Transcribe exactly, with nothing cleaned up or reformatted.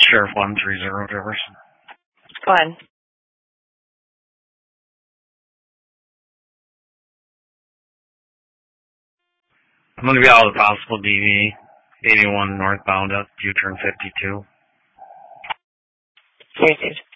Sheriff one three zero Jefferson. Go ahead. I'm going to be out of the possible D V, eighty-one northbound up U-turn fifty-two. Wait,